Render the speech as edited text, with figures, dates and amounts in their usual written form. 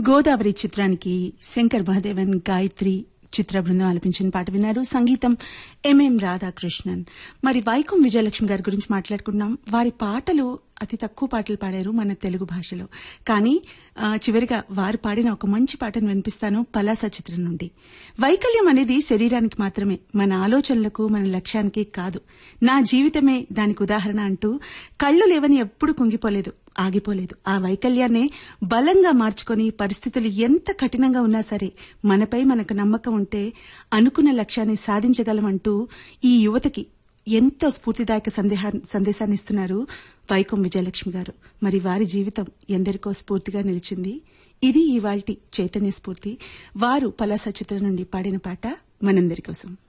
గోదావరి చిత్రానికి శంకర్ మహాదేవన్, గాయత్రి చిత్ర బృందం ఆలపించిన పాట విన్నారు. సంగీతం ఎంఎం రాధాకృష్ణన్. మరి వైకం విజయలక్ష్మి గారి గురించి మాట్లాడుకున్నాం. వారి పాటలు అతి తక్కువ పాటలు పాడారు మన తెలుగు భాషలో. కానీ చివరిగా వారు పాడిన ఒక మంచి పాటను వినిపిస్తాను పలాస చిత్రం నుండి. వైకల్యం అనేది శరీరానికి మాత్రమే, మన ఆలోచనలకు మన లక్ష్యానికి కాదు. నా జీవితమే దానికి ఉదాహరణ అంటూ కళ్ళు లేవని ఎప్పుడు కుంగిపోలేదు, ఆగిపోలేదు. ఆ వైకల్యాన్నే బలంగా మార్చుకొని పరిస్థితులు ఎంత కఠినంగా ఉన్నా సరే మనపై మనకు నమ్మకం ఉంటే అనుకున్న లక్ష్యాన్ని సాధించగలమంటూ ఈ యువతకి ఎంతో స్ఫూర్తిదాయక సందేశాన్ని ఇస్తున్నారు వైకం విజయలక్ష్మి గారు. మరి వారి జీవితం ఎందరికో స్ఫూర్తిగా నిలిచింది. ఇది ఇవాల్టి చైతన్య స్ఫూర్తి. వారు పలాస చిత్రం నుండి పాడిన పాట మనందరి కోసం.